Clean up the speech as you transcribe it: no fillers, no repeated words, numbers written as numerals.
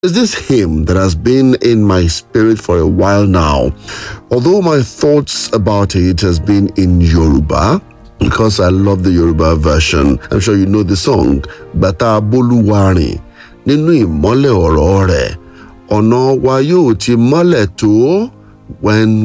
Is this hymn that has been in my spirit for a while now, although my thoughts about it has been in Yoruba, because I love the Yoruba version. I'm sure you know the song, Bata Boluwari, Ninu Imole Ọ̀rọ̀ Rẹ̀, Ọ̀nà wa yóò ti mọ́lẹ̀ tó, when